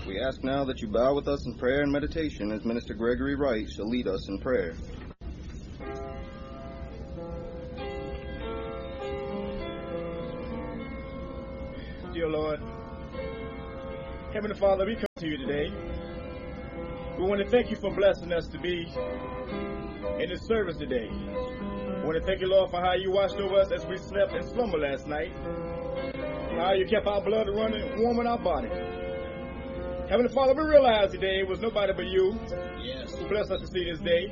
We ask now that you bow with us in prayer and meditation as Minister Gregory Wright shall lead us in prayer. Dear Lord, Heavenly Father, we come to you today. We want to thank you for blessing us to be in this service today. We want to thank you, Lord, for how you watched over us as we slept in slumber last night. How you kept our blood running warm in our body. Heavenly Father, we realize today it was nobody but you who blessed us to see this day.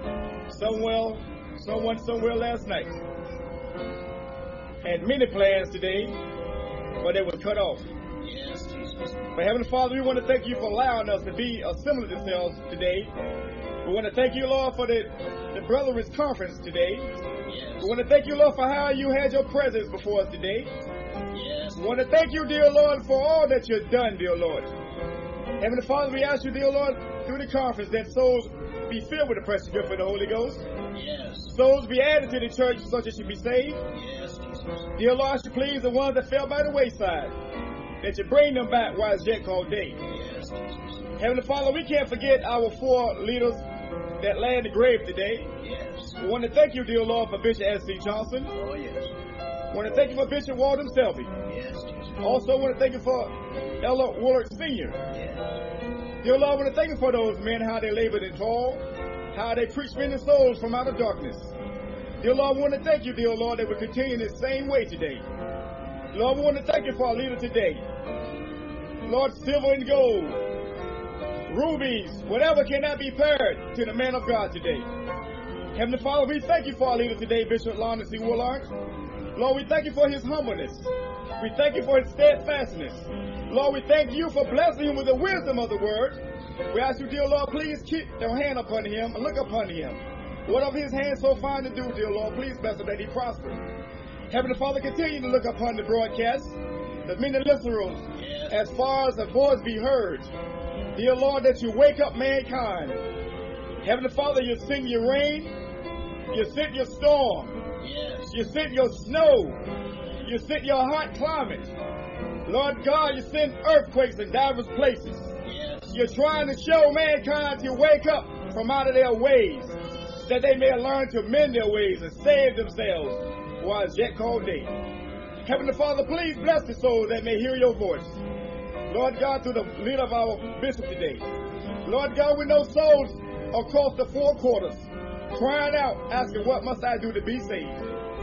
Someone somewhere last night had many plans today, but they were cut off. Yes, Jesus. But Heavenly Father, we want to thank you for allowing us to be assembled ourselves today. We want to thank you, Lord, for the Brother's Conference today. Yes. We want to thank you, Lord, for how you had your presence before us today. Yes. We want to thank you, dear Lord, for all that you've done, dear Lord. Heavenly Father, we ask you, dear Lord, through the conference that souls be filled with the precious gift of the Holy Ghost. Yes. Souls be added to the church such as should be saved. Yes, Jesus. Dear Lord, you please the ones that fell by the wayside, that you bring them back while it's yet called day. Yes, Jesus. Heavenly Father, we can't forget our 4 leaders that lay in the grave today. Yes. We want to thank you, dear Lord, for Bishop S.C. Johnson. Oh, yes. We want to thank you for Bishop Walden Selby. Yes, Jesus. Also want to thank you for Ella Woolard Sr. Yes. Dear Lord, I want to thank you for those men, how they labored and toiled, how they preached many souls from out of darkness. Dear Lord, I want to thank you, dear Lord, that we continue in the same way today. Lord, we want to thank you for our leader today. Lord, silver and gold, rubies, whatever cannot be paired to the man of God today. Heavenly Father, we thank you for our leader today, Bishop Lonnie C. Woolard. Lord, we thank you for his humbleness. We thank you for his steadfastness. Lord, we thank you for blessing him with the wisdom of the word. We ask you, dear Lord, please keep your hand upon him and look upon him. Whatever his hand so fine to do, dear Lord, please bless him that he prosper. Heavenly Father, continue to look upon the broadcast, the many listeners, as far as the voice be heard. Dear Lord, that you wake up mankind. Heavenly Father, you send your rain, you send your storm, you send your snow, you send your hot climate. Lord God, you send earthquakes in diverse places. You're trying to show mankind to wake up from out of their ways, that they may learn to mend their ways and save themselves while it's yet called day. Heavenly Father, please bless the souls that may hear your voice. Lord God, through the leader of our bishop today. Lord God, we know souls across the 4 quarters crying out, asking, what must I do to be saved?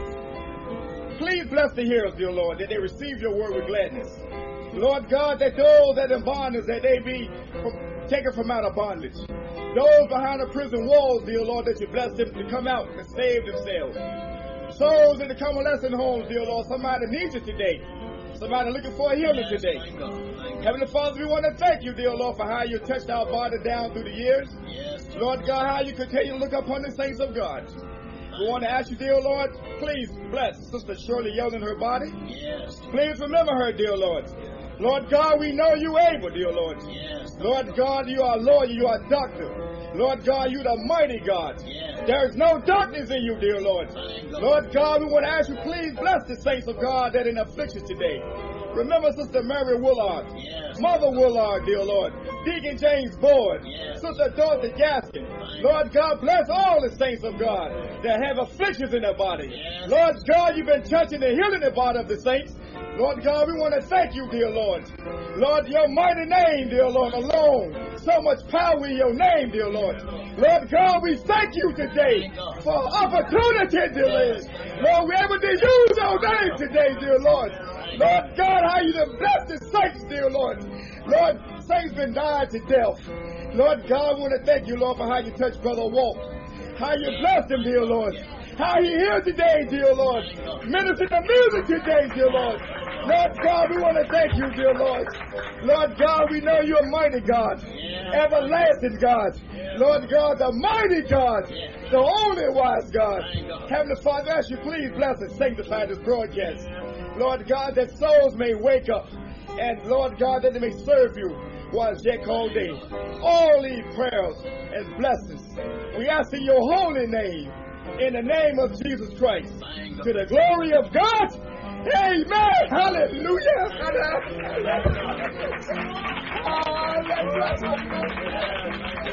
Please bless the hearers, dear Lord, that they receive your word with gladness. Lord God, that those that are in bondage, that they be taken from out of bondage. Those behind the prison walls, dear Lord, that you bless them to come out and save themselves. Souls in the convalescent homes, dear Lord, somebody needs you today. Somebody looking for a healing today. Heavenly Father, we want to thank you, dear Lord, for how you touched our body down through the years. Lord God, how you continue to look upon the saints of God. We want to ask you, dear Lord, please bless Sister Shirley Young in her body. Please remember her, dear Lord. Lord God, we know you able, dear Lord. Lord God, you are lawyer, you are doctor. Lord God, you the mighty God. There is no darkness in you, dear Lord. Lord God, we want to ask you, please bless the saints of God that are in affliction today. Remember Sister Mary Woolard, Mother Woolard, dear Lord, Deacon James Boyd, Sister Dorothy Gaskin. Lord God, bless all the saints of God that have afflictions in their body. Lord God, you've been touching and healing the body of the saints. Lord God, we want to thank you, dear Lord. Lord, your mighty name, dear Lord, alone. So much power in your name, dear Lord. Lord God, we thank you today for opportunity, dear Lord. Lord, we're able to use your name today, dear Lord. Lord God, how you have blessed the saints, dear Lord. Lord, saints been died to death. Lord God, we want to thank you, Lord, for how you touched Brother Walt. How you blessed him, dear Lord. How he here today, dear Lord. Minister the music today, dear Lord. Lord God, we want to thank you, dear Lord. Lord God, we know you're mighty God. Everlasting God. Lord God, the mighty God. The only wise God. Heavenly Father, I ask you please bless and sanctify this broadcast. Lord God, that souls may wake up. And Lord God, that they may serve you while it's yet called day. All these prayers and blessings we ask in your holy name. In the name of Jesus Christ. To the glory of God. Amen. Hallelujah. Hallelujah. Lord.